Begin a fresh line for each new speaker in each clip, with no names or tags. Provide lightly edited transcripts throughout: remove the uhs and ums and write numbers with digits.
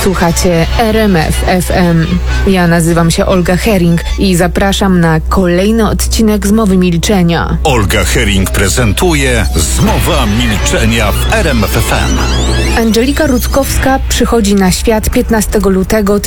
Słuchacie RMF FM. Ja nazywam się Olga Hering i zapraszam na kolejny odcinek Zmowy Milczenia.
Olga Hering prezentuje Zmowa Milczenia w RMF FM.
Angelika Rutkowska przychodzi na świat 15 lutego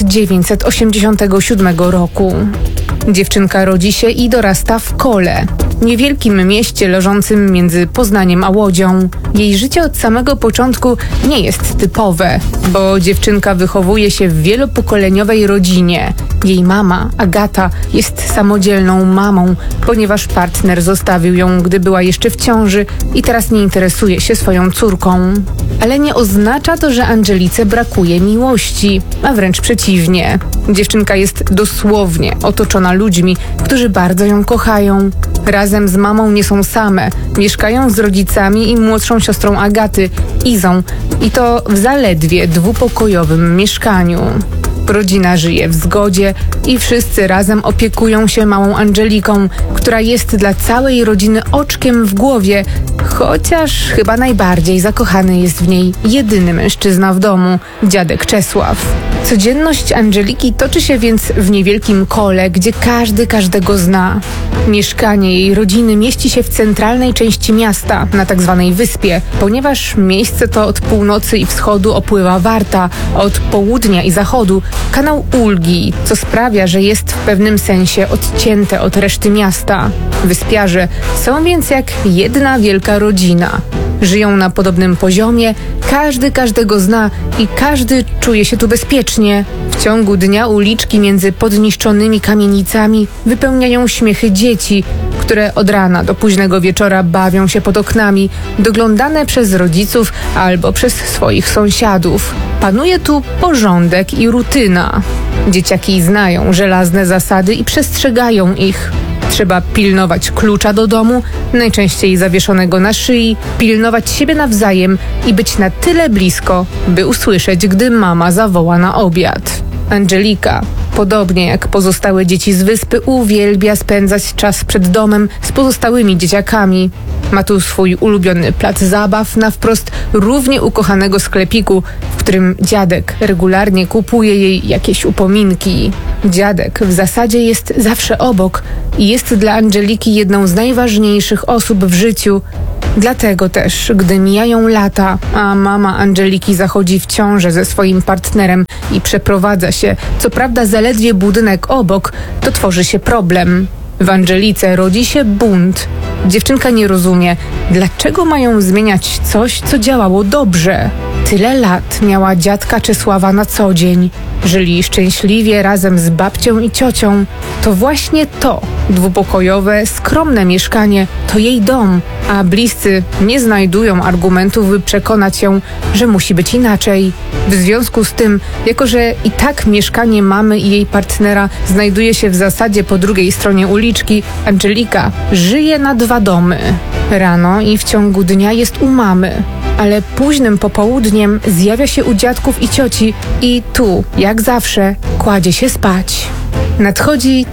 1987 roku. Dziewczynka rodzi się i dorasta w Kole, niewielkim mieście leżącym między Poznaniem a Łodzią. Jej życie od samego początku nie jest typowe, bo dziewczynka wychowuje się w wielopokoleniowej rodzinie. Jej mama, Agata, jest samodzielną mamą, ponieważ partner zostawił ją, gdy była jeszcze w ciąży i teraz nie interesuje się swoją córką. Ale nie oznacza to, że Angelice brakuje miłości, a wręcz przeciwnie. Dziewczynka jest dosłownie otoczona ludźmi, którzy bardzo ją kochają. Razem z mamą nie są same. Mieszkają z rodzicami i młodszą siostrą Agaty, Izą, i to w zaledwie dwupokojowym mieszkaniu. Rodzina żyje w zgodzie i wszyscy razem opiekują się małą Angeliką, która jest dla całej rodziny oczkiem w głowie, chociaż chyba najbardziej zakochany jest w niej jedyny mężczyzna w domu, dziadek Czesław. Codzienność Angeliki toczy się więc w niewielkim Kole, gdzie każdy każdego zna. Mieszkanie jej rodziny mieści się w centralnej części miasta, na tzw. wyspie, ponieważ miejsce to od północy i wschodu opływa Warta, a od południa i zachodu kanał Ulgi, co sprawia, że jest w pewnym sensie odcięte od reszty miasta. Wyspiarze są więc jak jedna wielka rodzina. Żyją na podobnym poziomie, każdy każdego zna i każdy czuje się tu bezpiecznie. W ciągu dnia uliczki między podniszczonymi kamienicami wypełniają śmiechy dzieci, które od rana do późnego wieczora bawią się pod oknami, doglądane przez rodziców albo przez swoich sąsiadów. Panuje tu porządek i rutyna. Dzieciaki znają żelazne zasady i przestrzegają ich. Trzeba pilnować klucza do domu, najczęściej zawieszonego na szyi, pilnować siebie nawzajem i być na tyle blisko, by usłyszeć, gdy mama zawoła na obiad. Angelika, podobnie jak pozostałe dzieci z wyspy, uwielbia spędzać czas przed domem z pozostałymi dzieciakami. Ma tu swój ulubiony plac zabaw na wprost równie ukochanego sklepiku, w którym dziadek regularnie kupuje jej jakieś upominki. Dziadek w zasadzie jest zawsze obok i jest dla Angeliki jedną z najważniejszych osób w życiu. Dlatego też, gdy mijają lata, a mama Angeliki zachodzi w ciążę ze swoim partnerem i przeprowadza się, co prawda zaledwie budynek obok, to tworzy się problem. W Angelice rodzi się bunt. Dziewczynka nie rozumie, dlaczego mają zmieniać coś, co działało dobrze. Tyle lat miała dziadka Czesława na co dzień. Żyli szczęśliwie razem z babcią i ciocią. To właśnie to dwupokojowe, skromne mieszkanie to jej dom, a bliscy nie znajdują argumentów, by przekonać ją, że musi być inaczej. W związku z tym, jako że i tak mieszkanie mamy i jej partnera znajduje się w zasadzie po drugiej stronie uliczki, Angelika żyje na dwa domy. Rano i w ciągu dnia jest u mamy, ale późnym popołudniem zjawia się u dziadków i cioci i tu, jak zawsze, kładzie się spać. Nadchodzi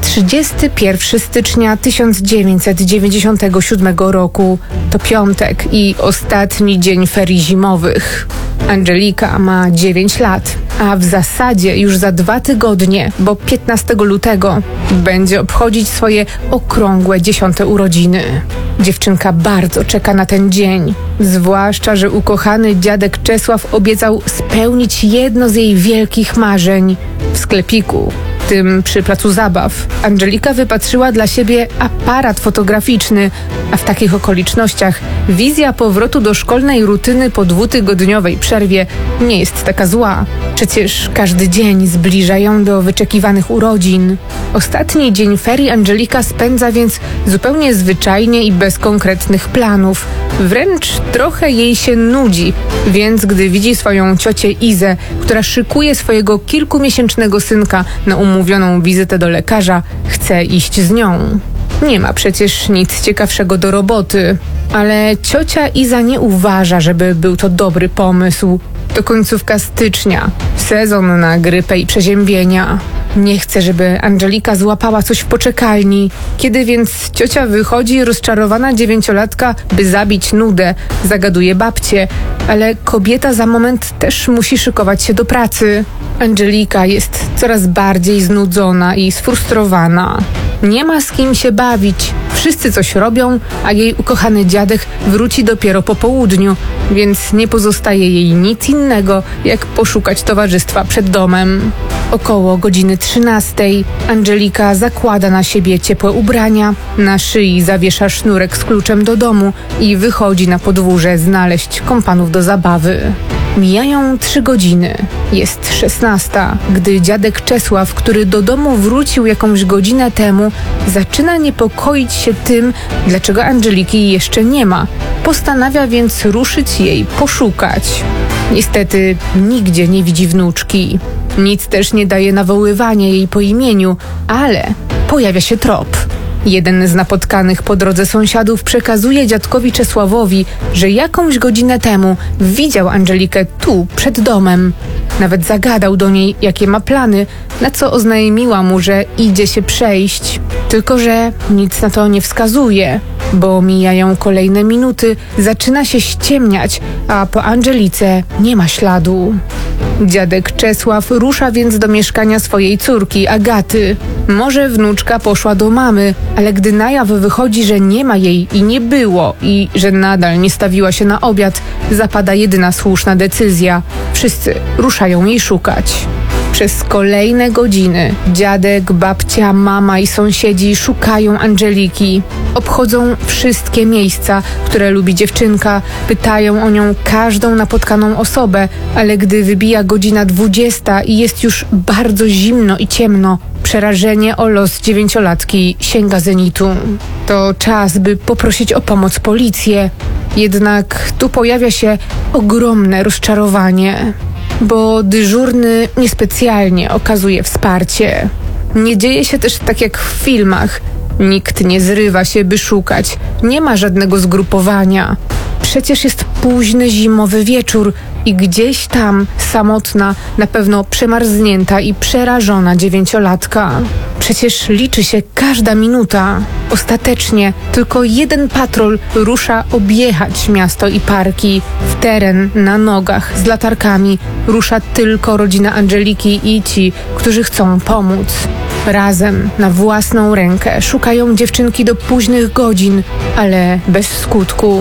31 stycznia 1997 roku. To piątek i ostatni dzień ferii zimowych. Angelika ma 9 lat, a w zasadzie już za 2 tygodnie, bo 15 lutego, będzie obchodzić swoje okrągłe 10. urodziny. Dziewczynka bardzo czeka na ten dzień, zwłaszcza że ukochany dziadek Czesław obiecał spełnić jedno z jej wielkich marzeń. W sklepiku, tym przy placu zabaw, Angelika wypatrzyła dla siebie aparat fotograficzny, a w takich okolicznościach wizja powrotu do szkolnej rutyny po 2-tygodniowej przerwie nie jest taka zła. Przecież każdy dzień zbliża ją do wyczekiwanych urodzin. Ostatni dzień ferii Angelika spędza więc zupełnie zwyczajnie i bez konkretnych planów. Wręcz trochę jej się nudzi, więc gdy widzi swoją ciocię Izę, która szykuje swojego kilkumiesięcznego synka na umówioną wizytę do lekarza, chce iść z nią. Nie ma przecież nic ciekawszego do roboty, ale ciocia Iza nie uważa, żeby był to dobry pomysł. To końcówka stycznia, sezon na grypę i przeziębienia. Nie chce, żeby Angelika złapała coś w poczekalni. Kiedy więc ciocia wychodzi, rozczarowana 9-latka, by zabić nudę, zagaduje babcię, ale kobieta za moment też musi szykować się do pracy. Angelika jest coraz bardziej znudzona i sfrustrowana. Nie ma z kim się bawić. Wszyscy coś robią, a jej ukochany dziadek wróci dopiero po południu, więc nie pozostaje jej nic innego, jak poszukać towarzystwa przed domem. Około godziny 13 Angelika zakłada na siebie ciepłe ubrania, na szyi zawiesza sznurek z kluczem do domu i wychodzi na podwórze znaleźć kompanów do zabawy. Mijają 3 godziny. Jest 16, gdy dziadek Czesław, który do domu wrócił jakąś godzinę temu, zaczyna niepokoić się tym, dlaczego Angeliki jeszcze nie ma. Postanawia więc ruszyć jej poszukać. Niestety nigdzie nie widzi wnuczki. Nic też nie daje nawoływania jej po imieniu, ale pojawia się trop. Jeden z napotkanych po drodze sąsiadów przekazuje dziadkowi Czesławowi, że jakąś godzinę temu widział Angelikę tu, przed domem. Nawet zagadał do niej, jakie ma plany, na co oznajmiła mu, że idzie się przejść. Tylko że nic na to nie wskazuje, bo mijają kolejne minuty, zaczyna się ściemniać, a po Angelice nie ma śladu. Dziadek Czesław rusza więc do mieszkania swojej córki, Agaty. Może wnuczka poszła do mamy, ale gdy na jaw wychodzi, że nie ma jej i nie było i że nadal nie stawiła się na obiad, zapada jedyna słuszna decyzja. Wszyscy ruszają jej szukać. Przez kolejne godziny dziadek, babcia, mama i sąsiedzi szukają Angeliki. Obchodzą wszystkie miejsca, które lubi dziewczynka, pytają o nią każdą napotkaną osobę, ale gdy wybija godzina 20 i jest już bardzo zimno i ciemno, przerażenie o los 9-latki sięga zenitu. To czas, by poprosić o pomoc policję. Jednak tu pojawia się ogromne rozczarowanie, bo dyżurny niespecjalnie okazuje wsparcie. Nie dzieje się też tak jak w filmach. Nikt nie zrywa się, by szukać. Nie ma żadnego zgrupowania. Przecież jest późny zimowy wieczór i gdzieś tam samotna, na pewno przemarznięta i przerażona 9-latka. Przecież liczy się każda minuta. Ostatecznie tylko jeden patrol rusza objechać miasto i parki. W teren, na nogach, z latarkami rusza tylko rodzina Angeliki i ci, którzy chcą pomóc. Razem, na własną rękę szukają dziewczynki do późnych godzin, ale bez skutku.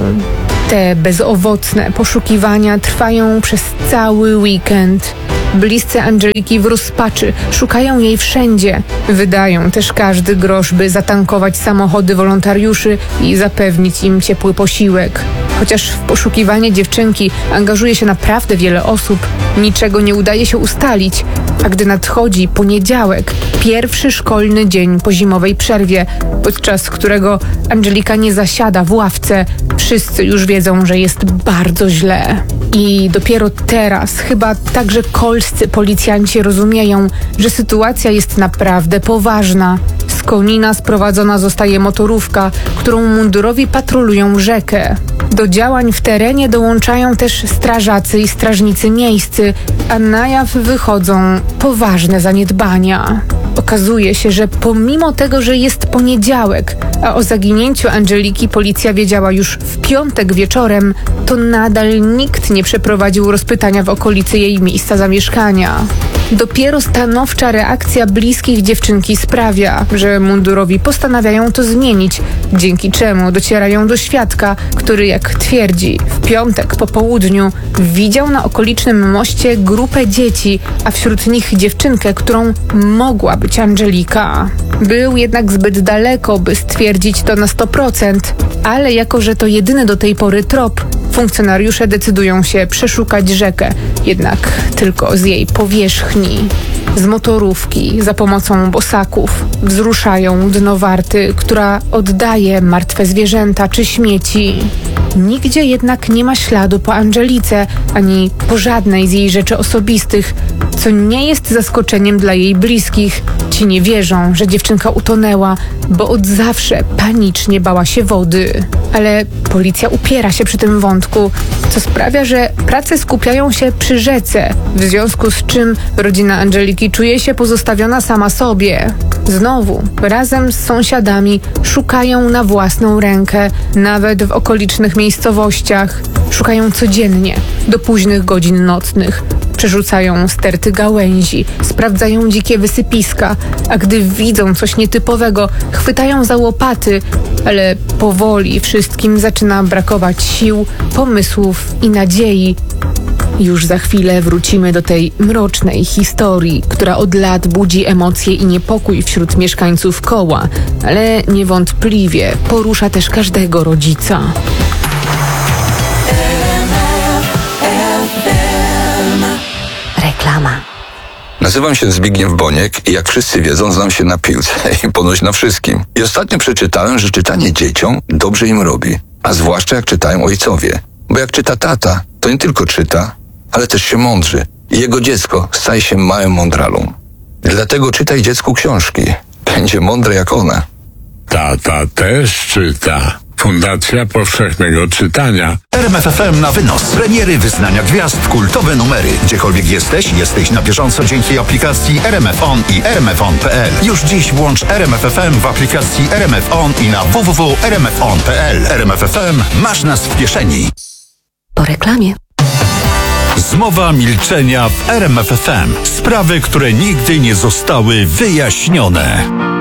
Te bezowocne poszukiwania trwają przez cały weekend. Bliscy Angeliki w rozpaczy szukają jej wszędzie. Wydają też każdy grosz, by zatankować samochody wolontariuszy i zapewnić im ciepły posiłek. Chociaż w poszukiwanie dziewczynki angażuje się naprawdę wiele osób, niczego nie udaje się ustalić. A gdy nadchodzi poniedziałek, pierwszy szkolny dzień po zimowej przerwie, podczas którego Angelika nie zasiada w ławce, wszyscy już wiedzą, że jest bardzo źle. I dopiero teraz chyba także kolscy policjanci rozumieją, że sytuacja jest naprawdę poważna. Z Konina sprowadzona zostaje motorówka, którą mundurowi patrolują rzekę. Do działań w terenie dołączają też strażacy i strażnicy miejscy, a na jaw wychodzą poważne zaniedbania. Okazuje się, że pomimo tego, że jest poniedziałek, a o zaginięciu Angeliki policja wiedziała już w piątek wieczorem, to nadal nikt nie przeprowadził rozpytania w okolicy jej miejsca zamieszkania. Dopiero stanowcza reakcja bliskich dziewczynki sprawia, że mundurowi postanawiają to zmienić, dzięki czemu docierają do świadka, który, jak twierdzi, w piątek po południu widział na okolicznym moście grupę dzieci, a wśród nich dziewczynkę, którą mogła być Angelika. Był jednak zbyt daleko, by stwierdzić to na 100%, ale jako że to jedyny do tej pory trop, funkcjonariusze decydują się przeszukać rzekę, jednak tylko z jej powierzchni. Z motorówki, za pomocą bosaków, wzruszają dno warty, która oddaje martwe zwierzęta czy śmieci. Nigdzie jednak nie ma śladu po Angelice, ani po żadnej z jej rzeczy osobistych, co nie jest zaskoczeniem dla jej bliskich. Ci nie wierzą, że dziewczynka utonęła, bo od zawsze panicznie bała się wody. Ale policja upiera się przy tym wątku, co sprawia, że prace skupiają się przy rzece, w związku z czym rodzina Angeliki czuje się pozostawiona sama sobie. Znowu, razem z sąsiadami szukają na własną rękę, nawet w okolicznych miejscowościach. Szukają codziennie, do późnych godzin nocnych. Przerzucają sterty gałęzi, sprawdzają dzikie wysypiska, a gdy widzą coś nietypowego, chwytają za łopaty, ale powoli wszystkim zaczyna brakować sił, pomysłów i nadziei. Już za chwilę wrócimy do tej mrocznej historii, która od lat budzi emocje i niepokój wśród mieszkańców Koła, ale niewątpliwie porusza też każdego rodzica.
Reklama.
Nazywam się Zbigniew Boniek i jak wszyscy wiedzą, znam się na piłce i ponoć na wszystkim. I ostatnio przeczytałem, że czytanie dzieciom dobrze im robi, a zwłaszcza jak czytają ojcowie. Bo jak czyta tata, to nie tylko czyta, ale też się mądrzy. I jego dziecko staje się małym mądralą. Dlatego czytaj dziecku książki. Będzie mądre jak ona.
Tata też czyta. Fundacja Powszechnego Czytania.
RMF FM na wynos. Premiery, wyznania gwiazd, kultowe numery. Gdziekolwiek jesteś na bieżąco dzięki aplikacji RMF On i RMFON.pl. Już dziś włącz RMF FM w aplikacji RMF On i na www.rmfon.pl. RMF FM, masz nas w kieszeni.
Po reklamie.
Zmowa milczenia w RMF FM. Sprawy, które nigdy nie zostały wyjaśnione.